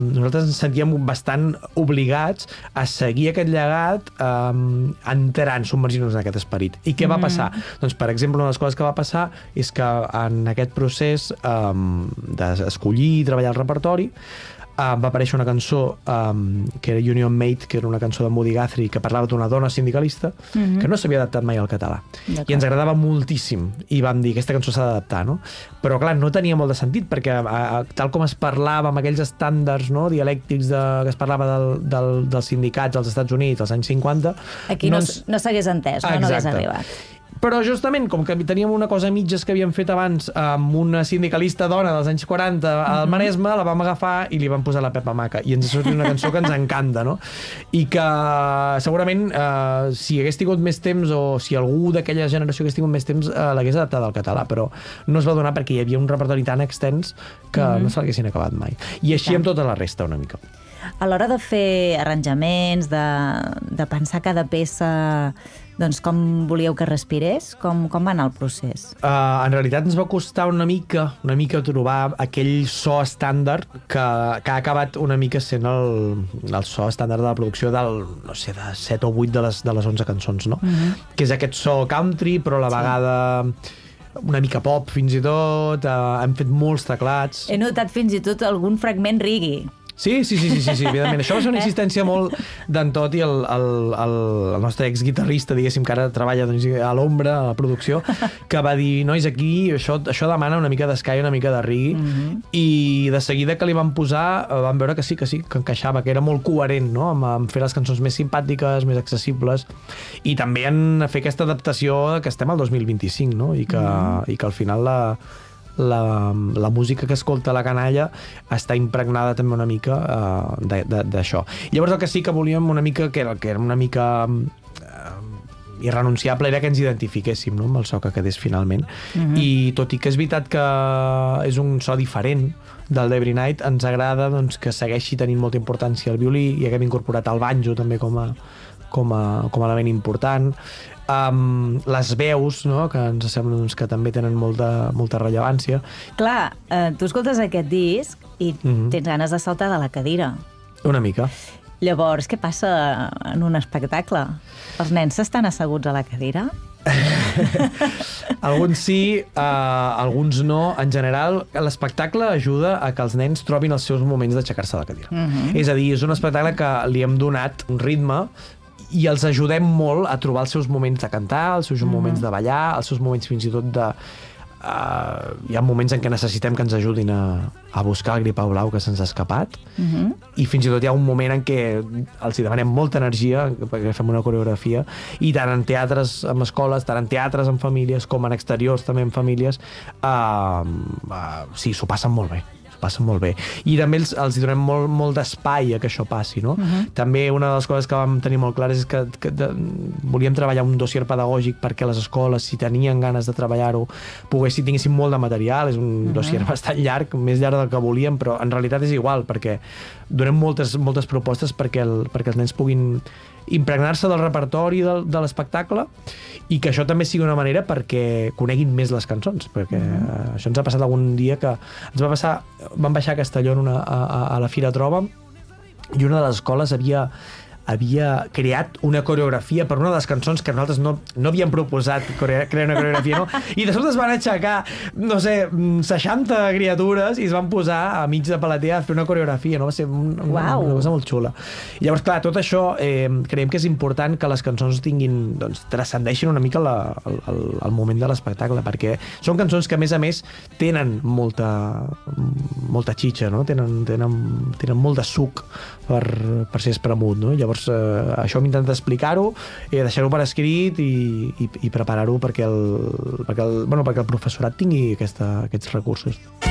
nosaltres ens sentíem bastant obligats a seguir aquest llegat entrant, submergint-nos en aquest esperit. I què va passar? Doncs, per exemple, una de les coses que va passar és que en aquest procés d'escollir i treballar el repertori va aparèixer una cançó que era Union Mate, que era una cançó de Moody Guthrie que parlava d'una dona sindicalista que no s'havia adaptat mai al català. I ens agradava moltíssim. I vam dir, aquesta cançó s'ha d'adaptar, no? Però, clar, no tenia molt de sentit, perquè tal com es parlava amb aquells estàndards dialèctics que es parlava dels sindicats als Estats Units als anys 50... Aquí no s'hagués entès, no hagués arribat. Però justament, com que teníem una cosa a mitges que havíem fet abans amb una sindicalista dona dels anys 40 al Maresme, la vam agafar i li vam posar la Pepa Maca. I ens ha sortit una cançó que ens encanta, no? I que segurament, si hagués tingut més temps, o si algú d'aquella generació hagués tingut més temps, l'hagués adaptat al català, però no es va donar perquè hi havia un repertori tan extens que no se l'haguessin acabat mai. I així amb tota la resta, una mica. A l'hora de fer arranjaments, de pensar cada peça, doncs com volíeu que respirés? Com va anar el procés? En realitat ens va costar una mica trobar aquell so estàndard que ha acabat una mica sent el so estàndard de la producció del, no sé, de 7 o 8 de les 11 cançons, no? Que és aquest so country, però a la vegada una mica pop, fins i tot. Hem fet molts teclats. He notat fins i tot algun fragment reggae. Sí, evidentment. Això va ser una insistència molt d'en Toti, el nostre exguitarrista, diguéssim, que ara treballa a l'ombra, a la producció, que va dir, nois, aquí això demana una mica d'eskai, una mica de reggae, i de seguida que li vam posar vam veure que sí, que encaixava, que era molt coherent, no?, amb fer les cançons més simpàtiques, més accessibles, i també en fer aquesta adaptació que estem al 2025, no?, i que al final la música que escolta la canalla està impregnada també una mica d'això. Llavors el que sí que volíem una mica, que era una mica irrenunciable, era que ens identifiquéssim, no?, amb el so que quedés finalment. I tot i que és veritat que és un so diferent del d'Every Night, ens agrada doncs, que segueixi tenint molta importància el violí, i haguem incorporat el banjo també com a element important. Les veus, no?, que ens sembla doncs, que també tenen molta rellevància. Clar, tu escoltes aquest disc i tens ganes de saltar de la cadira. Una mica. Llavors, què passa en un espectacle? Els nens s'estan asseguts a la cadira? Alguns sí, alguns no. En general, l'espectacle ajuda a que els nens trobin els seus moments d'aixecar-se de la cadira. És a dir, és un espectacle que li hem donat un ritme i els ajudem molt a trobar els seus moments de cantar, els seus moments de ballar, els seus moments fins i tot de... hi ha moments en què necessitem que ens ajudin a buscar el gripau blau que se'ns ha escapat, i fins i tot hi ha un moment en què els hi demanem molta energia perquè fem una coreografia, i tant en teatres amb escoles, tant en teatres amb famílies com en exteriors també amb famílies, sí, s'ho passen molt bé. Passen molt bé. I també els donem molt d'espai a que això passi, no? També una de les coses que vam tenir molt clares és que volíem treballar un dossier pedagògic perquè les escoles, si tenien ganes de treballar-ho, tinguessin molt de material. És un dossier bastant llarg, més llarg del que volíem, però en realitat és igual, perquè donem moltes propostes perquè els nens puguin impregnar-se del repertori de l'espectacle, i que això també sigui una manera perquè coneguin més les cançons, perquè això ens ha passat algun dia que vam baixar a Castelló a la Fira Trova, i una de les escoles havia creat una coreografia per una de les cançons que nosaltres no havíem proposat crear una coreografia, no? I de sobte es van aixecar, no sé, 60 criatures i es van posar a mig de platea a fer una coreografia, no? Va ser una cosa molt xula. I llavors, clar, tot això creiem que és important que les cançons doncs, transcendeixin una mica el moment de l'espectacle, perquè són cançons que, a més, tenen molta xitxa, no? Tenen molt de suc per ser espremut, no? Llavors, això hem intentat explicar-ho, deixar-ho per escrit i preparar-ho perquè el professorat tingui aquests recursos.